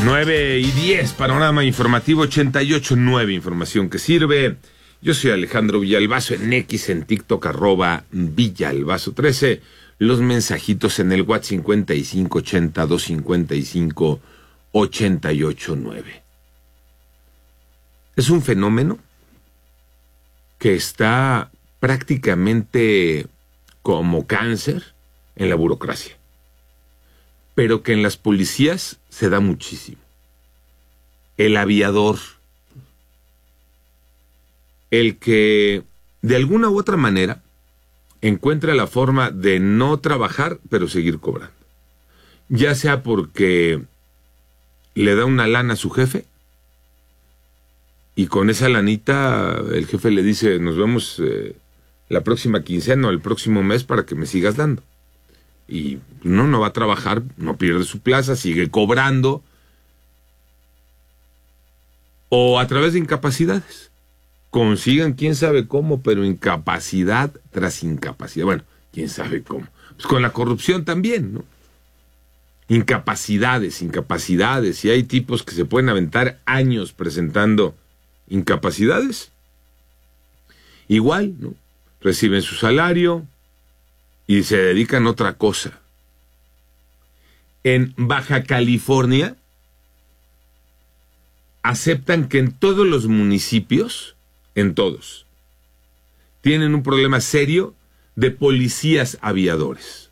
9:10, panorama informativo 88.9, información que sirve. Yo soy Alejandro Villalbazo, en X, en TikTok, @Villalbazo13. Los mensajitos en el WhatsApp 5580-255-889. Es un fenómeno que está prácticamente como cáncer en la burocracia, pero que en las policías se da muchísimo. El aviador, el que de alguna u otra manera encuentra la forma de no trabajar, pero seguir cobrando. Ya sea porque le da una lana a su jefe, y con esa lanita el jefe le dice, nos vemos la próxima quincena o el próximo mes para que me sigas dando. Y no va a trabajar, no pierde su plaza, sigue cobrando. O a través de incapacidades. Consigan quién sabe cómo, pero incapacidad tras incapacidad. Bueno, quién sabe cómo. Pues con la corrupción también, ¿no? Incapacidades. Y hay tipos que se pueden aventar años presentando incapacidades. Igual, ¿no? Reciben su salario y se dedican a otra cosa. En Baja California aceptan que en todos los municipios, en todos, tienen un problema serio de policías aviadores.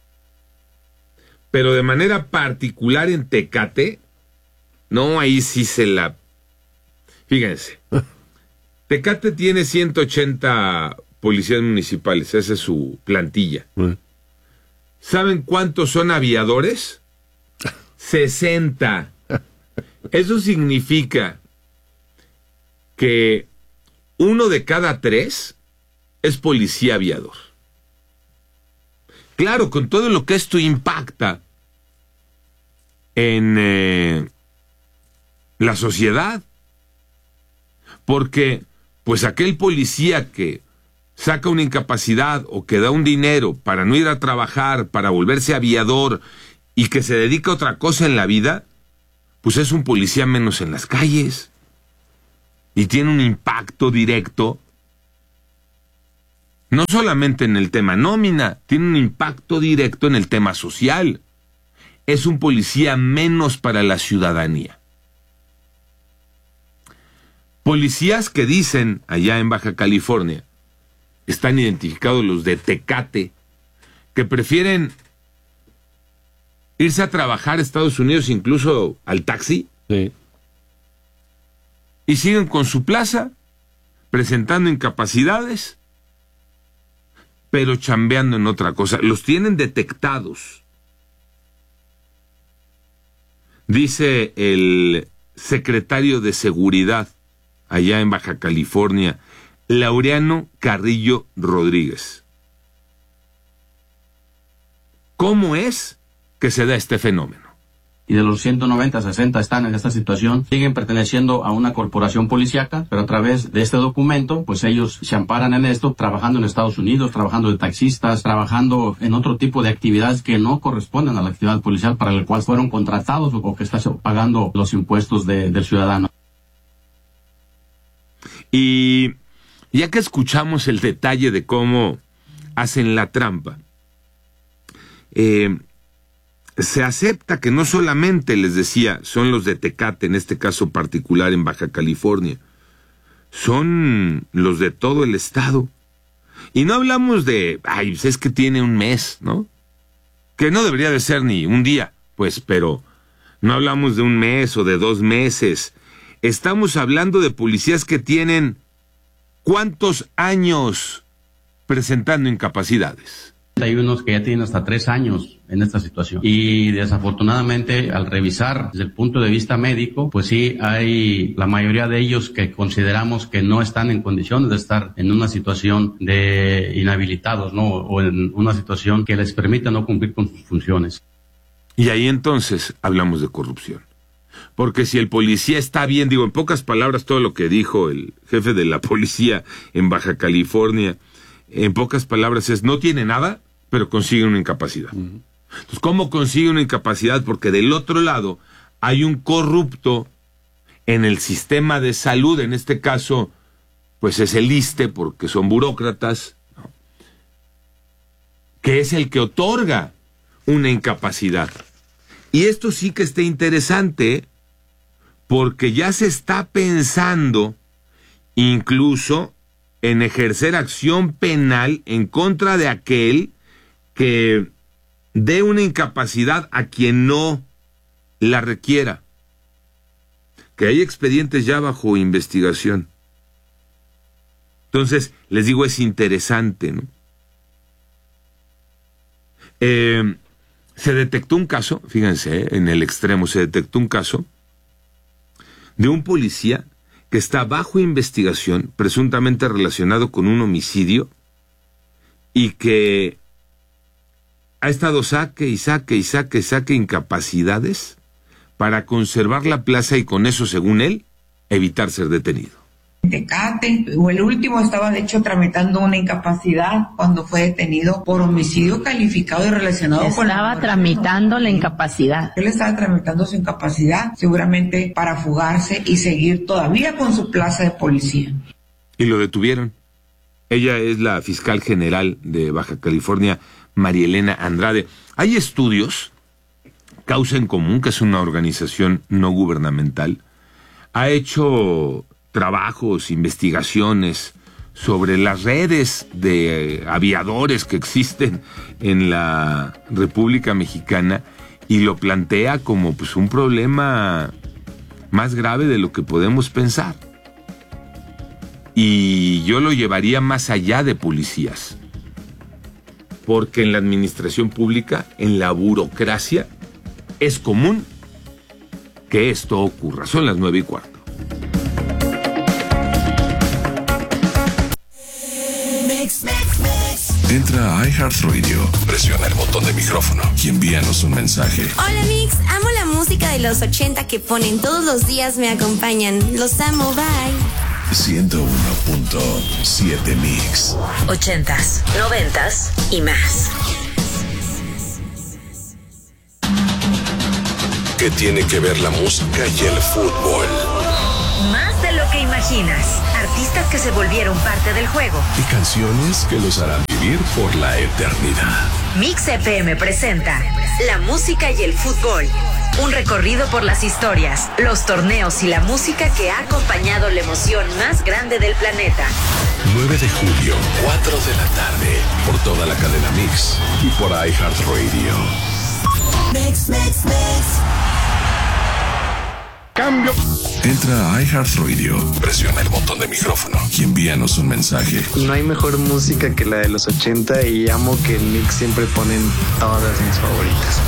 Pero de manera particular en Tecate, no, ahí sí se la... Fíjense, Tecate tiene 180 policías municipales, esa es su plantilla. ¿Saben cuántos son aviadores? 60. Eso significa que 1 de cada 3 es policía aviador. Claro, con todo lo que esto impacta en la sociedad, porque pues aquel policía que saca una incapacidad o que da un dinero para no ir a trabajar, para volverse aviador y que se dedica a otra cosa en la vida, pues es un policía menos en las calles y tiene un impacto directo, no solamente en el tema nómina, tiene un impacto directo en el tema social. Es un policía menos para la ciudadanía. Policías que dicen allá en Baja California, están identificados los de Tecate, que prefieren irse a trabajar a Estados Unidos, incluso al taxi, sí, y siguen con su plaza, presentando incapacidades, pero chambeando en otra cosa. Los tienen detectados. Dice el secretario de Seguridad allá en Baja California, Laureano Carrillo Rodríguez. ¿Cómo es que se da este fenómeno? Y de los 190, 60 están en esta situación, siguen perteneciendo a una corporación policíaca, pero a través de este documento, pues ellos se amparan en esto, trabajando en Estados Unidos, trabajando de taxistas, trabajando en otro tipo de actividades que no corresponden a la actividad policial para la cual fueron contratados o que están pagando los impuestos del ciudadano. Y ya que escuchamos el detalle de cómo hacen la trampa, se acepta que no solamente, les decía, son los de Tecate, en este caso particular en Baja California, son los de todo el estado. Y no hablamos de, ay, es que tiene un mes, ¿no? Que no debería de ser ni un día, pues, pero no hablamos de un mes o de 2 meses. Estamos hablando de policías que tienen ¿cuántos años presentando incapacidades? Hay unos que ya tienen hasta 3 años en esta situación. Y desafortunadamente, al revisar desde el punto de vista médico, pues sí, hay la mayoría de ellos que consideramos que no están en condiciones de estar en una situación de inhabilitados, ¿no? O en una situación que les permita no cumplir con sus funciones. Y ahí entonces hablamos de corrupción. Porque si el policía está bien, digo, en pocas palabras todo lo que dijo el jefe de la policía en Baja California, en pocas palabras es, no tiene nada, pero consigue una incapacidad. Entonces, ¿cómo consigue una incapacidad? Porque del otro lado hay un corrupto en el sistema de salud, en este caso, pues es el ISSSTE, porque son burócratas, ¿no?, que es el que otorga una incapacidad. Y esto sí que está interesante, porque ya se está pensando incluso en ejercer acción penal en contra de aquel que dé una incapacidad a quien no la requiera. Que hay expedientes ya bajo investigación. Entonces, les digo, es interesante, ¿no? Se detectó un caso, fíjense, en el extremo, se detectó un caso de un policía que está bajo investigación, presuntamente relacionado con un homicidio, y que ha estado saque incapacidades para conservar la plaza y con eso, según él, evitar ser detenido. Tecate, o el último estaba de hecho tramitando una incapacidad cuando fue detenido por homicidio calificado y relacionado con la... Estaba tramitando la incapacidad. Él estaba tramitando su incapacidad, seguramente para fugarse y seguir todavía con su plaza de policía. Y lo detuvieron. Ella es la fiscal general de Baja California, María Elena Andrade. Hay estudios, Causa en Común, que es una organización no gubernamental, ha hecho trabajos, investigaciones sobre las redes de aviadores que existen en la República Mexicana y lo plantea como pues un problema más grave de lo que podemos pensar. Y yo lo llevaría más allá de policías, porque en la administración pública, en la burocracia, es común que esto ocurra. Son las 9:15. Entra a iHeartRadio, presiona el botón de micrófono y envíanos un mensaje. Hola Mix, amo la música de los 80 que ponen todos los días, me acompañan. Los amo, bye. 101.7 Mix. 80s, 90s y más. ¿Qué tiene que ver la música y el fútbol? Más de lo que imaginas. Artistas que se volvieron parte del juego. Y canciones que los harán vivir por la eternidad. Mix FM presenta La música y el fútbol. Un recorrido por las historias, los torneos y la música que ha acompañado la emoción más grande del planeta. 9 de julio, 4 de la tarde. Por toda la cadena Mix y por iHeartRadio. Mix, mix, mix. Cambio. Entra a iHeartRadio, presiona el botón de micrófono y envíanos un mensaje. No hay mejor música que la de los 80 y amo que en Mix siempre ponen todas mis favoritas.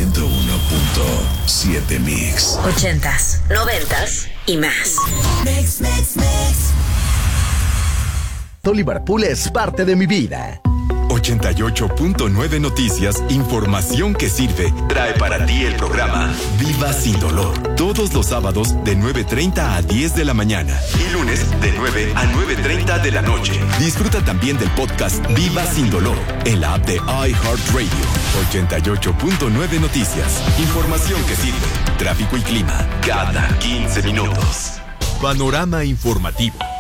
101.7 Mix. 80s, 90s y más. Mix, mix, mix. Liverpool es parte de mi vida. 88.9 Noticias, información que sirve, trae para ti el programa Viva Sin Dolor. Todos los sábados de 9:30 a 10 de la mañana y lunes de 9 a 9:30 de la noche. Disfruta también del podcast Viva Sin Dolor en la app de iHeartRadio. 88.9 Noticias, información que sirve, tráfico y clima cada 15 minutos. Panorama informativo.